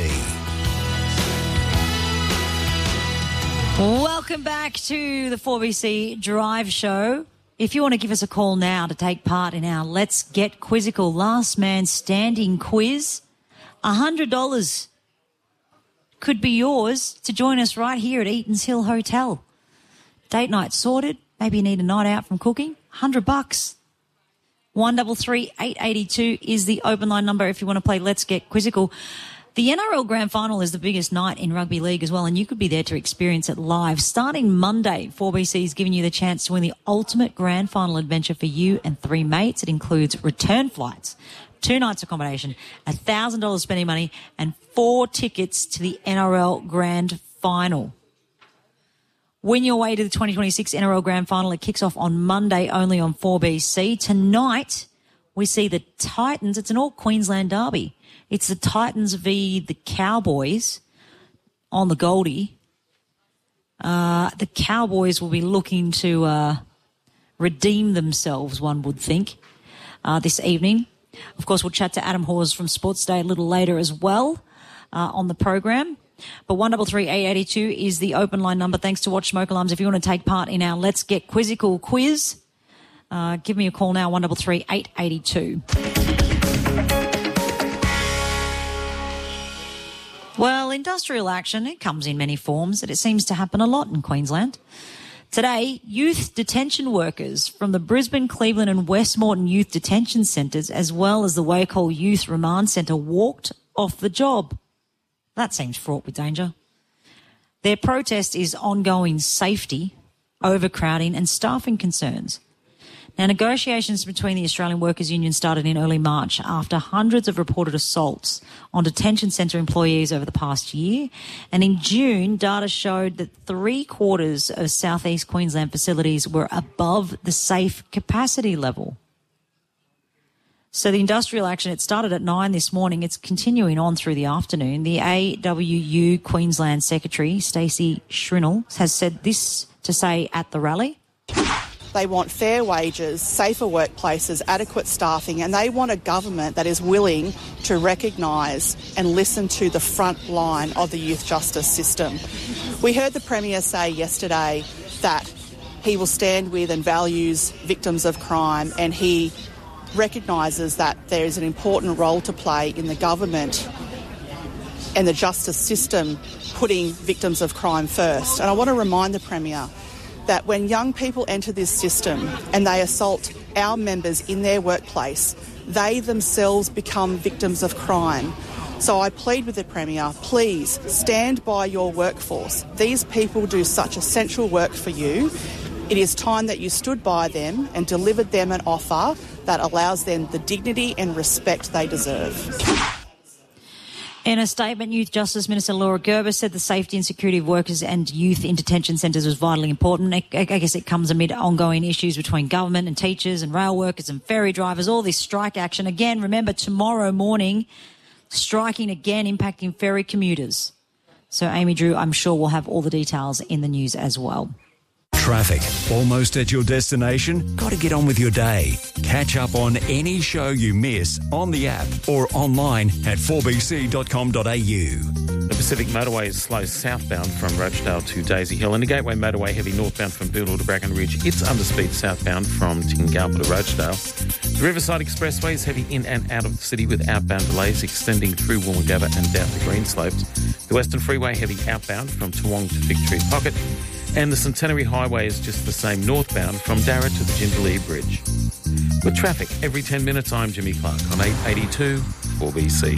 Welcome back to the four B C Drive Show. If you want to give us a call now to take part in our Let's Get Quizzical Last Man Standing quiz, one hundred dollars could be yours to join us right here at Eaton's Hill Hotel. Date night sorted. Maybe you need a night out from cooking. one hundred bucks. one double three eight eight two is the open line number if you want to play Let's Get Quizzical. The N R L Grand Final is the biggest night in rugby league as well, and you could be there to experience it live. Starting Monday, four B C is giving you the chance to win the ultimate Grand Final adventure for you and three mates. It includes return flights, two nights accommodation, one thousand dollars spending money, and four tickets to the N R L Grand Final. Win your way to the twenty twenty-six N R L Grand Final. It kicks off on Monday only on four B C. Tonight, we see the Titans. It's an all-Queensland derby. It's the Titans v the Cowboys on the Goldie. Uh, the Cowboys will be looking to uh, redeem themselves, one would think, uh, this evening. Of course, we'll chat to Adam Hawes from Sports Day a little later as well uh, on the program. But one double three eight eight two is the open line number. Thanks to Watch Smoke Alarms. If you want to take part in our Let's Get Quizzical quiz, uh, give me a call now, one double three eight eight two. Well, industrial action, it comes in many forms, and it seems to happen a lot in Queensland. Today, youth detention workers from the Brisbane, Cleveland and Westmoreton Youth Detention Centres, as well as the Wacol Youth Remand Centre, walked off the job. That seems fraught with danger. Their protest is ongoing safety, overcrowding and staffing concerns. Now, negotiations between the Australian Workers' Union started in early March after hundreds of reported assaults on detention centre employees over the past year. And in June, data showed that three quarters of southeast Queensland facilities were above the safe capacity level. So the industrial action, it started at nine this morning. It's continuing on through the afternoon. The A W U Queensland Secretary, Stacey Shrinnell, has said this to say at the rally. They want fair wages, safer workplaces, adequate staffing, and they want a government that is willing to recognise and listen to the front line of the youth justice system. We heard the Premier say yesterday that he will stand with and values victims of crime, and he recognises that there is an important role to play in the government and the justice system putting victims of crime first. And I want to remind the Premier that when young people enter this system and they assault our members in their workplace, they themselves become victims of crime. So I plead with the Premier, please stand by your workforce. These people do such essential work for you. It is time that you stood by them and delivered them an offer that allows them the dignity and respect they deserve. In a statement, Youth Justice Minister Laura Gerber said the safety and security of workers and youth in detention centres was vitally important. I, I guess it comes amid ongoing issues between government and teachers and rail workers and ferry drivers, all this strike action. Again, remember, tomorrow morning, striking again, impacting ferry commuters. So Amy Drew, I'm sure, will have all the details in the news as well. Traffic. Almost at your destination? Got to get on with your day. Catch up on any show you miss on the app or online at four b c dot com dot a u. The Pacific Motorway is slow southbound from Rochdale to Daisy Hill, and the Gateway Motorway heavy northbound from Boodle to Bracken Ridge. It's underspeed southbound from Tingalpa to Rochdale. The Riverside Expressway is heavy in and out of the city with outbound delays extending through Woolloongabba and down to Greenslopes. The Western Freeway heavy outbound from Toowong to Fig Tree Pocket. And the Centenary Highway is just the same northbound from Darra to the Jindalee Bridge. With traffic every ten minutes, I'm Jimmy Clark on eight eighty-two four B C.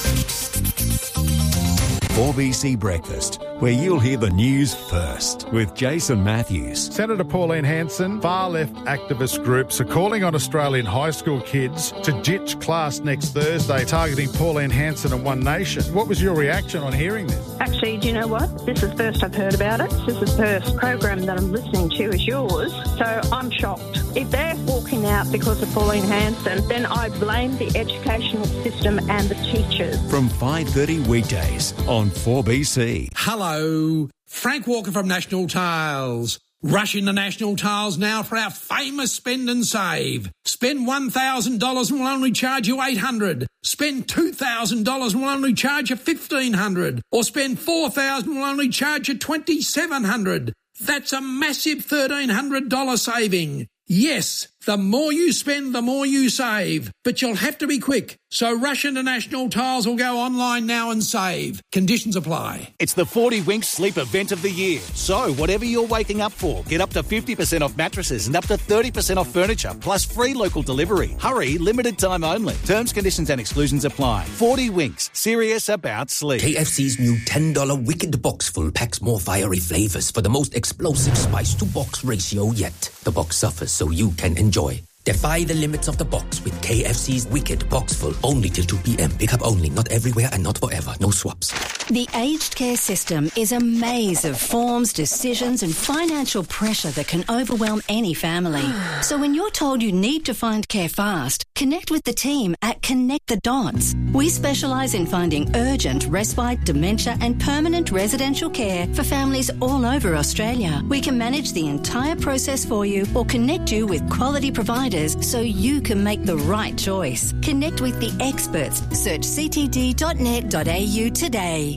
four B C Breakfast, where you'll hear the news first with Jason Matthews. Senator Pauline Hanson, far-left activist groups are calling on Australian high school kids to ditch class next Thursday, targeting Pauline Hanson and One Nation. What was your reaction on hearing this? Actually, do you know what? This is the first I've heard about it. This is the first program that I'm listening to is yours, so I'm shocked. If they're walking out because of Pauline Hanson, then I blame the educational system and the teachers. From five thirty weekdays on four B C. Hello, Frank Walker from National Tiles. Rush into National Tiles now for our famous spend and save. Spend one thousand dollars and we'll only charge you eight hundred dollars. Spend two thousand dollars and we'll only charge you fifteen hundred dollars. Or spend four thousand dollars and we'll only charge you twenty-seven hundred dollars. That's a massive thirteen hundred dollars saving. Yes, the more you spend, the more you save. But you'll have to be quick. So rush into National Tiles or go online now and save. Conditions apply. It's the forty Winks Sleep event of the year. So whatever you're waking up for, get up to fifty percent off mattresses and up to thirty percent off furniture, plus free local delivery. Hurry, limited time only. Terms, conditions and exclusions apply. forty Winks, serious about sleep. K F C's new ten dollars Wicked Box Full packs more fiery flavours for the most explosive spice-to-box ratio yet. The box suffers so you can enjoy. Defy the limits of the box with K F C's Wicked Box Full. Only till two p.m. Pick up only, not everywhere and not forever. No swaps. The aged care system is a maze of forms, decisions and financial pressure that can overwhelm any family. So when you're told you need to find care fast, connect with the team at Connect the Dots. We specialise in finding urgent, respite, dementia and permanent residential care for families all over Australia. We can manage the entire process for you or connect you with quality providers so you can make the right choice. Connect with the experts. Search c t d dot net dot a u today.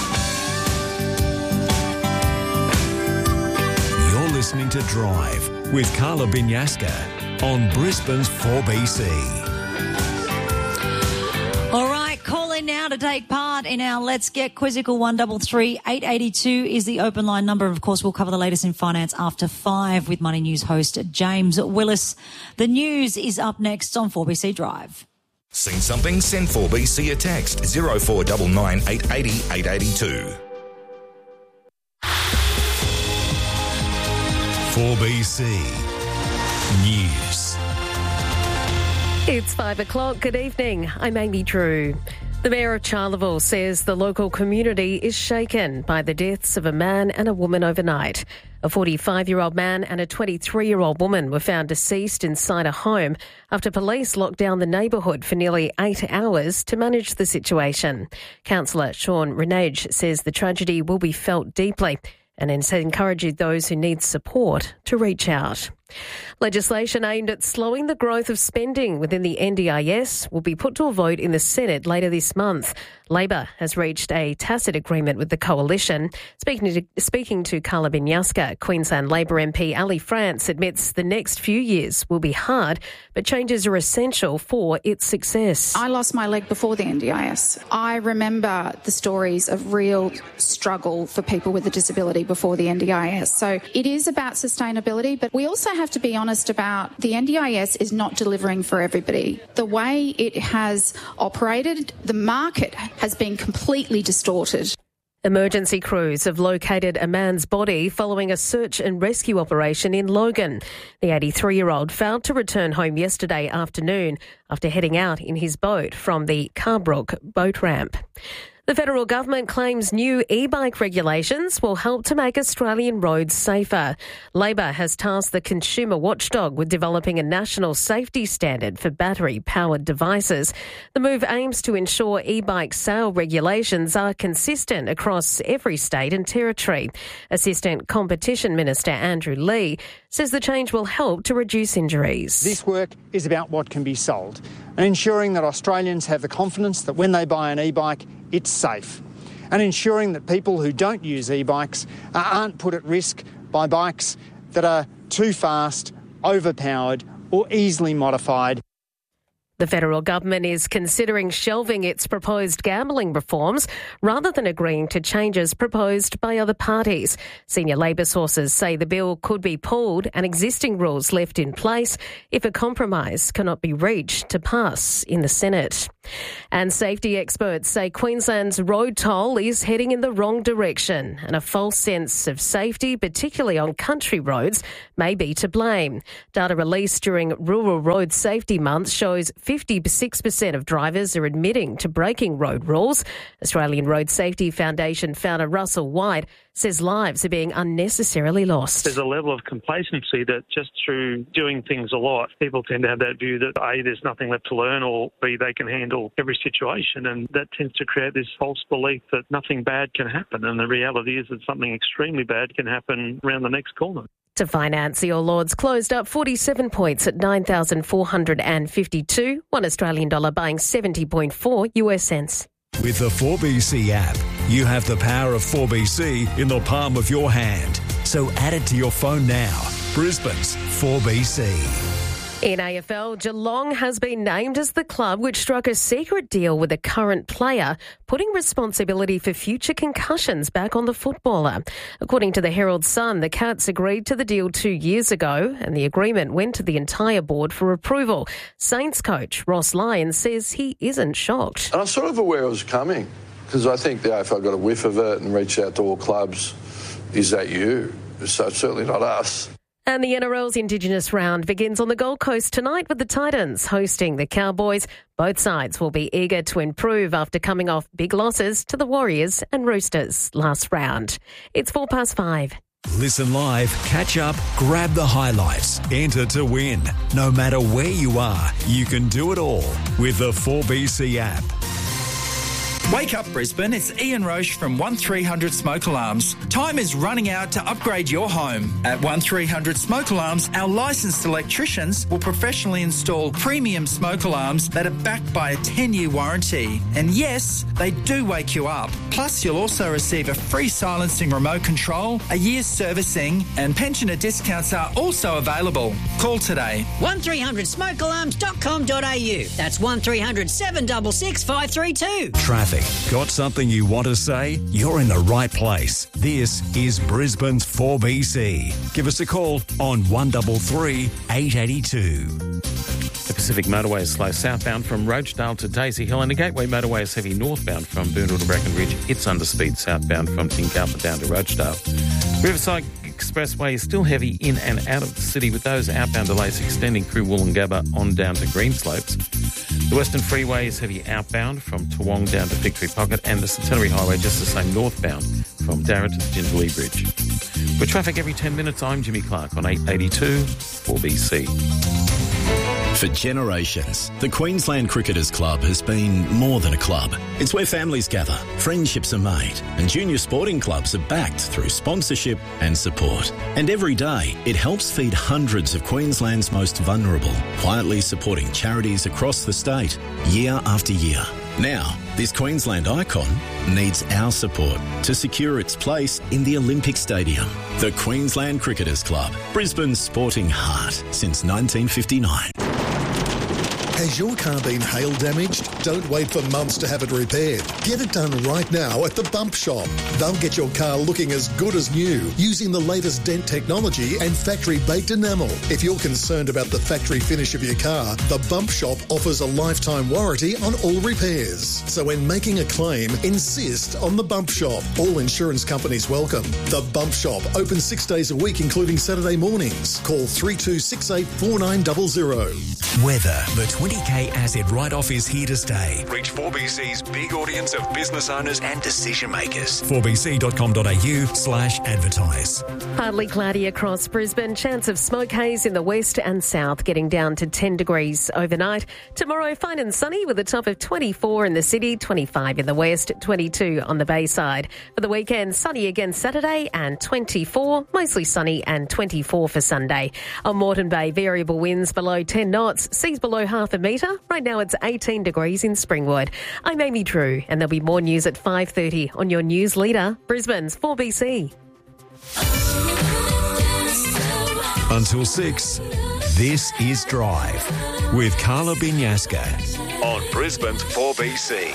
You're listening to Drive with Carla Binyaska on Brisbane's four B C. All right, call in now to take part in our Let's Get Quizzical one three three, eight eight two is the open line number. Of course, we'll cover the latest in finance after five with Money News host James Willis. The news is up next on four B C Drive. Seen something? Send four B C a text zero four nine nine eight eight zero eight eight two. four B C News. It's five o'clock. Good evening. I'm Amy Drew. The Mayor of Charleville says the local community is shaken by the deaths of a man and a woman overnight. A forty-five-year-old man and a twenty-three-year-old woman were found deceased inside a home after police locked down the neighbourhood for nearly eight hours to manage the situation. Councillor Sean Renage says the tragedy will be felt deeply and encourages those who need support to reach out. Legislation aimed at slowing the growth of spending within the N D I S will be put to a vote in the Senate later this month. Labor has reached a tacit agreement with the coalition. Speaking to, speaking to Carla Binyaska, Queensland Labor M P Ali France admits the next few years will be hard, but changes are essential for its success. I lost my leg before the N D I S. I remember the stories of real struggle for people with a disability before the N D I S. So it is about sustainability, but we also have to be honest about the N D I S is not delivering for everybody. The way it has operated, the market has been completely distorted. Emergency crews have located a man's body following a search and rescue operation in Logan. The eighty-three-year-old failed to return home yesterday afternoon after heading out in his boat from the Carbrook boat ramp. The federal government claims new e-bike regulations will help to make Australian roads safer. Labor has tasked the consumer watchdog with developing a national safety standard for battery-powered devices. The move aims to ensure e-bike sale regulations are consistent across every state and territory. Assistant Competition Minister Andrew Lee says the change will help to reduce injuries. This work is about what can be sold and ensuring that Australians have the confidence that when they buy an e-bike, it's safe, and ensuring that people who don't use e-bikes aren't put at risk by bikes that are too fast, overpowered or easily modified. The The federal government is considering shelving its proposed gambling reforms rather than agreeing to changes proposed by other parties. Senior Labor sources say the bill could be pulled and existing rules left in place if a compromise cannot be reached to pass in the Senate. And safety experts say Queensland's road toll is heading in the wrong direction, and a false sense of safety, particularly on country roads, may be to blame. Data released during Rural Road Safety Month shows fifty-six percent of drivers are admitting to breaking road rules. Australian Road Safety Foundation founder Russell White says lives are being unnecessarily lost. There's a level of complacency that just through doing things a lot, people tend to have that view that A, there's nothing left to learn, or B, they can handle every situation, and that tends to create this false belief that nothing bad can happen, and the reality is that something extremely bad can happen around the next corner. To finance, the All Ords closed up forty-seven points at nine thousand four hundred fifty-two, one Australian dollar buying seventy point four U S cents. With the four B C app, you have the power of four B C in the palm of your hand. So add it to your phone now. Brisbane's four B C. In A F L, Geelong has been named as the club which struck a secret deal with a current player, putting responsibility for future concussions back on the footballer. According to the Herald Sun, the Cats agreed to the deal two years ago, and the agreement went to the entire board for approval. Saints coach Ross Lyons says he isn't shocked. And I'm sort of aware it was coming, because I think the A F L got a whiff of it and reached out to all clubs. Is that you? So it's certainly not us. And the N R L's Indigenous round begins on the Gold Coast tonight with the Titans hosting the Cowboys. Both sides will be eager to improve after coming off big losses to the Warriors and Roosters last round. It's four past five. Listen live, catch up, grab the highlights, enter to win. No matter where you are, you can do it all with the four B C app. Wake up Brisbane, it's Ian Roche from one three hundred Smoke Alarms. Time is running out to upgrade your home. At one three hundred Smoke Alarms, our licensed electricians will professionally install premium smoke alarms that are backed by a ten-year warranty. And yes, they do wake you up. Plus, you'll also receive a free silencing remote control, a year's servicing, and pensioner discounts are also available. Call today. one three hundred smoke alarms dot com dot a u. That's one three hundred seven six six five three two. Traffic. Got something you want to say? You're in the right place. This is Brisbane's four B C. Give us a call on one three three, eight eight two. The Pacific Motorway is slow southbound from Rochedale to Daisy Hill, and the Gateway Motorway is heavy northbound from Boondall to Brackenridge. It's under speed southbound from Tinkalpa down to Rochedale. Riverside Expressway is still heavy in and out of the city, with those outbound delays extending through Wollongabba on down to Greenslopes. The Western Freeway is heavy outbound from Toowong down to Victory Pocket, and the Centenary Highway just the same northbound from Darra to the Jindalee Bridge. With traffic every ten minutes, I'm Jimmy Clark on eight eighty-two four B C. For generations, the Queensland Cricketers Club has been more than a club. It's where families gather, friendships are made, and junior sporting clubs are backed through sponsorship and support. And every day, it helps feed hundreds of Queensland's most vulnerable, quietly supporting charities across the state, year after year. Now, this Queensland icon needs our support to secure its place in the Olympic Stadium. The Queensland Cricketers Club, Brisbane's sporting heart since nineteen fifty-nine. Has your car been hail damaged? Don't wait for months to have it repaired. Get it done right now at the Bump Shop. They'll get your car looking as good as new using the latest dent technology and factory-baked enamel. If you're concerned about the factory finish of your car, the Bump Shop offers a lifetime warranty on all repairs. So when making a claim, insist on the Bump Shop. All insurance companies welcome. The Bump Shop, open six days a week, including Saturday mornings. Call three two six eight, four nine zero zero. Weather. The twenty k asset write-off is here to stay. Reach four B C's big audience of business owners and decision makers. four b c dot com dot a u slash advertise. Partly cloudy across Brisbane. Chance of smoke haze in the west and south, getting down to ten degrees overnight. Tomorrow, fine and sunny with a top of twenty-four in the city, twenty-five in the west, twenty-two on the Bayside. For the weekend, sunny again Saturday and twenty-four, mostly sunny and twenty-four for Sunday. On Moreton Bay, variable winds below ten knots, seas below half a metre. Right now it's eighteen degrees in Springwood. I'm Amy Drew, and there'll be more news at five thirty on your news leader, Brisbane's four B C. Until six, this is Drive. with Carla Binyaska on Brisbane's four B C.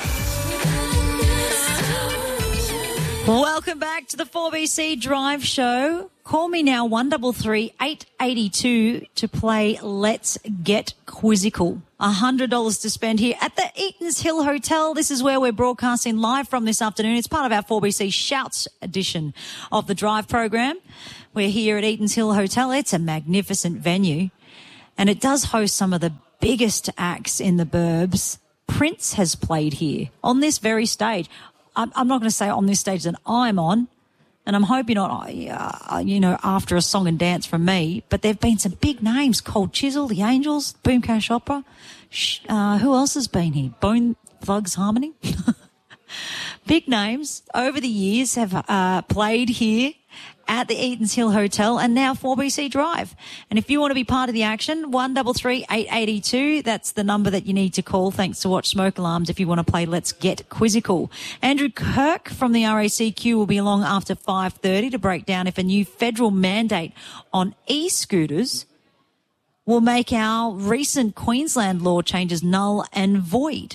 Welcome back to the four B C Drive Show. Call me now, one three three, eight eight two to play Let's Get Quizzical. one hundred dollars to spend here at the Eatons Hill Hotel. This is where we're broadcasting live from this afternoon. It's part of our four B C Shouts edition of the Drive program. We're here at Eatons Hill Hotel. It's a magnificent venue, and it does host some of the biggest acts in the burbs. Prince has played here on this very stage. I'm, I'm not going to say on this stage that I'm on, and I'm hoping not, uh, you know, after a song and dance from me, but there have been some big names, Cold Chisel, The Angels, Boom Cash Opera. Uh, who else has been here? Bone Thugs Harmony. Big names over the years have uh, played here at the Eatons Hill Hotel and now four B C Drive. And if you want to be part of the action, one three three, eight eight two, that's the number that you need to call, thanks to Watch Smoke Alarms, if you want to play Let's Get Quizzical. Andrew Kirk from the R A C Q will be along after five thirty to break down if a new federal mandate on e-scooters will make our recent Queensland law changes null and void.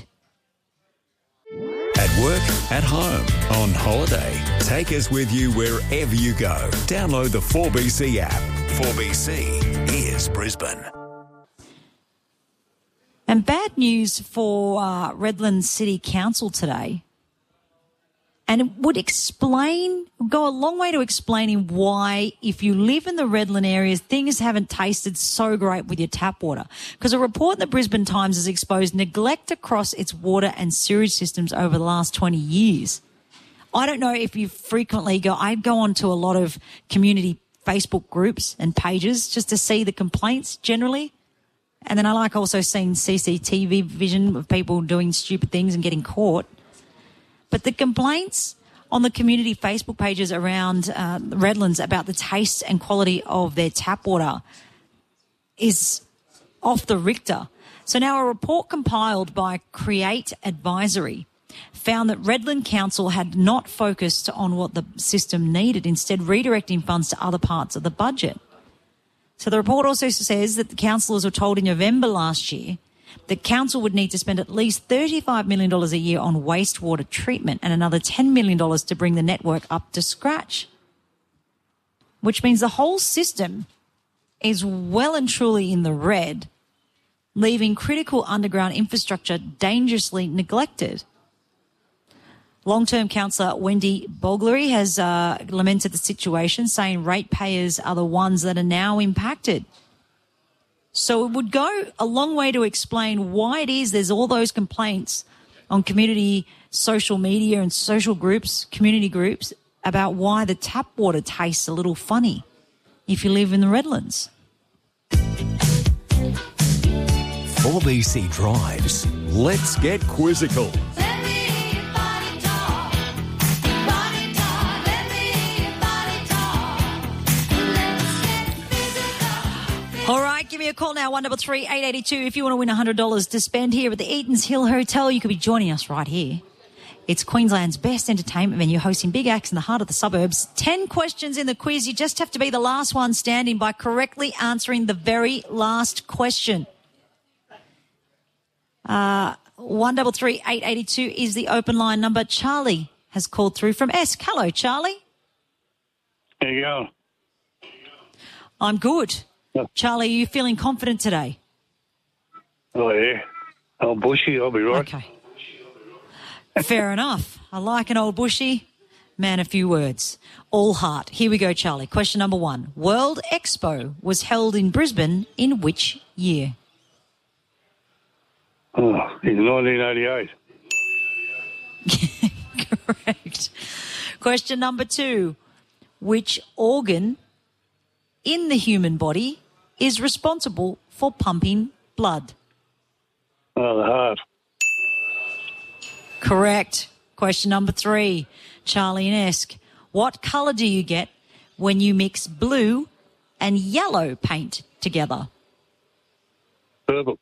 At work, at home, on holiday. Take us with you wherever you go. Download the four B C app. four B C is Brisbane. And bad news for uh, Redlands City Council today. And it would explain, go a long way to explaining why, if you live in the Redland areas, things haven't tasted so great with your tap water. Because a report in the Brisbane Times has exposed neglect across its water and sewage systems over the last twenty years. I don't know if you frequently go, I go on to a lot of community Facebook groups and pages just to see the complaints generally. And then I like also seeing C C T V vision of people doing stupid things and getting caught. But the complaints on the community Facebook pages around uh, Redlands about the taste and quality of their tap water is off the Richter. So now a report compiled by Create Advisory found that Redland Council had not focused on what the system needed, instead redirecting funds to other parts of the budget. So the report also says that the councillors were told in November last year that council would need to spend at least thirty-five million dollars a year on wastewater treatment and another ten million dollars to bring the network up to scratch, which means the whole system is well and truly in the red, leaving critical underground infrastructure dangerously neglected. Long-term councillor Wendy Bolgery has uh, lamented the situation, saying ratepayers are the ones that are now impacted. So it would go a long way to explain why it is there's all those complaints on community social media and social groups, community groups, about why the tap water tastes a little funny if you live in the Redlands. four B C Drives. Let's get quizzical. All right, give me a call now, one three three, eight eight two, if you want to win one hundred dollars to spend here at the Eatons Hill Hotel. You could be joining us right here. It's Queensland's best entertainment venue, hosting big acts in the heart of the suburbs. Ten questions in the quiz. You just have to be the last one standing by correctly answering the very last question. Uh, one three three, eight eight two is the open line number. Charlie has called through from Esk. Hello, Charlie. How you going? I'm good. Charlie, are you feeling confident today? Oh, yeah. Old bushy, I'll be right. Okay. Fair enough. I like an old bushy. Man, a few words. All heart. Here we go, Charlie. Question number one. World Expo was held in Brisbane in which year? Oh, in nineteen eighty-eight. Correct. Question number two. Which organ in the human body is responsible for pumping blood? Oh, the heart. Correct. Question number three. Charlie and Esk. What colour do you get when you mix blue and yellow paint together? Purple.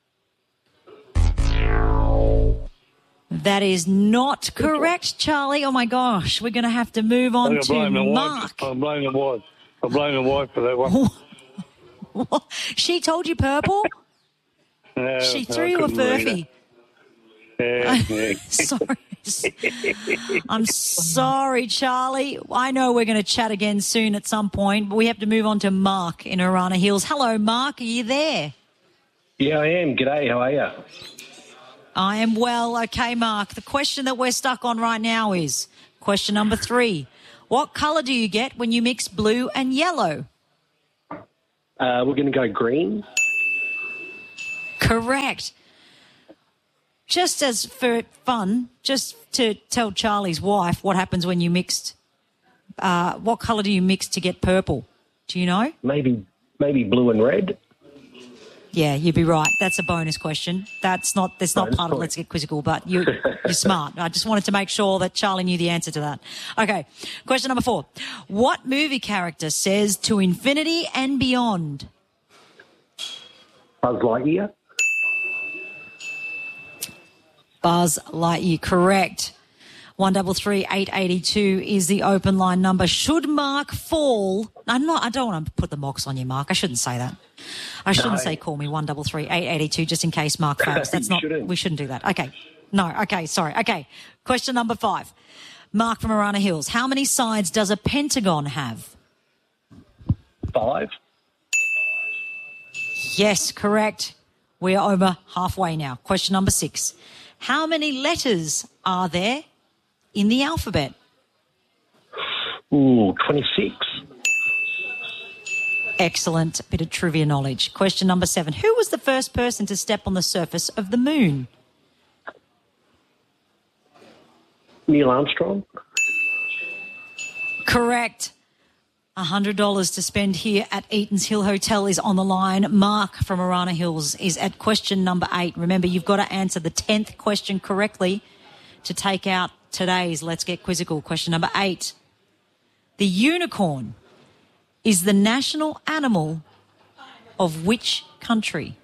That is not correct, Charlie. Oh, my gosh. We're going to have to move on to Mark. I blame the wife. I blame the wife for that one. She told you purple? Uh, Uh, She I threw you a couldn't read furphy. it. Yeah, Sorry. I'm sorry, Charlie. I know we're going to chat again soon at some point, but we have to move on to Mark in Arana Hills. Hello, Mark. Are you there? yeah, I am. G'day, how are you? I am well. Okay, Mark. The question that we're stuck on right now is question number three. What colour do you get when you mix blue and yellow? Uh, we're going to go green. Correct. Just as for fun, just to tell Charlie's wife what happens when you mixed, uh, what colour do you mix to get purple? Do you know? Maybe maybe blue and red. Yeah, you'd be right. That's a bonus question. That's not, that's not Bonus part of point. Let's Get Quizzical, but you, you're smart. I just wanted to make sure that Charlie knew the answer to that. Okay, question number four. What movie character says to infinity and beyond? Buzz Lightyear. Buzz Lightyear, correct. One double three eight eighty two is the open line number. Should Mark fall? I'm not. I don't want to put the mocks on you, Mark. I shouldn't say that. I shouldn't No. say call me one double three eight eighty two just in case Mark fails. That's You not. shouldn't. We shouldn't do that. Okay. No. Okay. Sorry. Okay. Question number five. Mark from Arana Hills. How many sides does a pentagon have? Five. Yes, correct. We are over halfway now. Question number six. How many letters are there in the alphabet? Ooh, twenty-six. Excellent bit of trivia knowledge. Question number seven. Who was the first person to step on the surface of the moon? Neil Armstrong. Correct. one hundred dollars to spend here at Eaton's Hill Hotel is on the line. Mark from Arana Hills is at question number eight. Remember, you've got to answer the tenth question correctly to take out today's Let's Get Quizzical. Question number eight. The unicorn is the national animal of which country?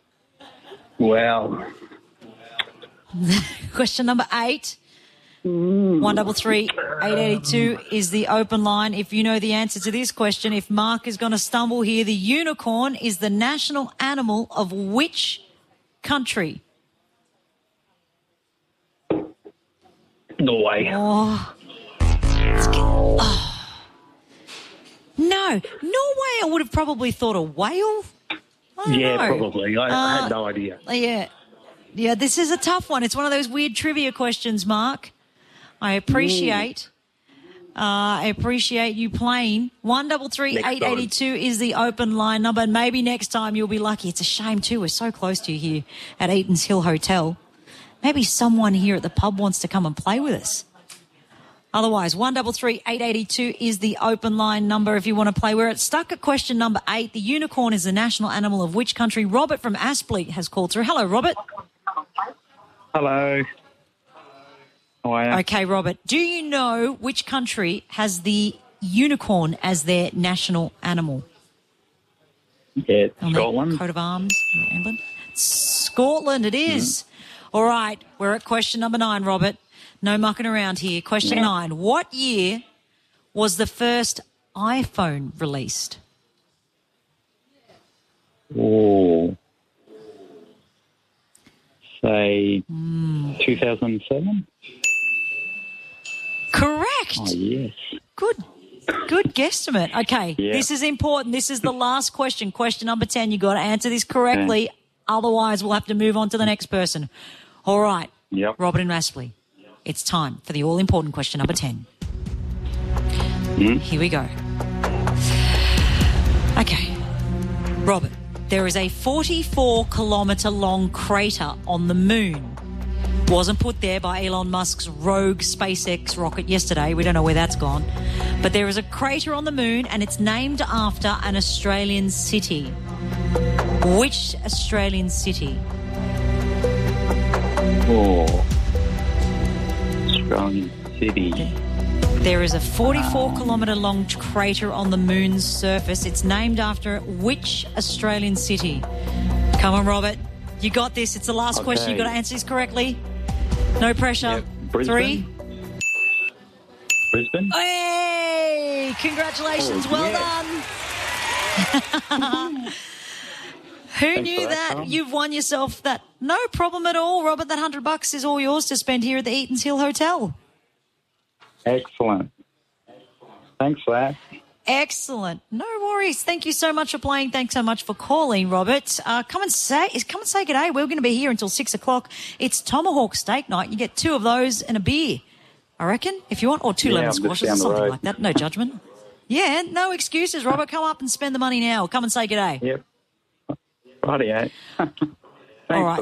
Wow. Question number eight. One double three eight eighty two is the open line. If you know the answer to this question, if Mark is going to stumble here, the unicorn is the national animal of which country? Norway. Oh. oh. No, Norway. I would have probably thought a whale. I don't Yeah, know. probably. I, I Uh, had no idea. Yeah. Yeah, this is a tough one. It's one of those weird trivia questions, Mark. I appreciate uh, I appreciate you playing. One double three eight eighty two is the open line number, and maybe next time you'll be lucky. It's a shame too. We're so close to you here at Eaton's Hill Hotel. Maybe someone here at the pub wants to come and play with us. Otherwise, one double three eight eighty two is the open line number if you want to play. We're at stuck at question number eight. The unicorn is the national animal of which country? Robert from Aspley has called through. Hello, Robert. Hello. How are you? Okay, Robert. Do you know which country has the unicorn as their national animal? Yeah, On their Scotland. coat of arms, on their emblem? Scotland, it is. Mm-hmm. All right, we're at question number nine, Robert. No mucking around here. Question Yeah. nine. What year was the first iPhone released? Oh. Say Mm. two thousand seven? Correct. Oh, yes. Good. Good guesstimate. Okay, Yeah. this is important. This is the last question. Question number ten. You got to answer this correctly. Otherwise, we'll have to move on to the next person. All right. Yep. Robert and Aspley. It's time for the all-important question number ten. Mm. Here we go. Okay. Robert, there is a forty-four kilometre long crater on the moon. Wasn't put there by Elon Musk's rogue SpaceX rocket yesterday. We don't know where that's gone. But there is a crater on the moon and it's named after an Australian city. Which Australian city? Oh. Australian city. There is a forty-four kilometre long crater on the moon's surface. It's named after which Australian city? Come on, Robert. You got this. It's the last Okay. question. You've got to answer this correctly. No pressure. Yep. Brisbane? Three. Brisbane? Hey! Congratulations. Oh, well yeah. done. Who Thanks knew for that? Tom. You've won yourself that. No problem at all, Robert. That hundred bucks is all yours to spend here at the Eatons Hill Hotel. Excellent. Thanks for that. Excellent. No worries. Thank you so much for playing. Thanks so much for calling, Robert. Uh, come and say, come and say good day. We're going to be here until six o'clock. It's Tomahawk Steak Night. You get two of those and a beer, I reckon, if you want, or two Yeah, lemon I'm just squashes or down the something road. like that. No judgment. Yeah, no excuses, Robert. Come up and spend the money now. Come and say good day. Yep. Rightio. Thanks All right. for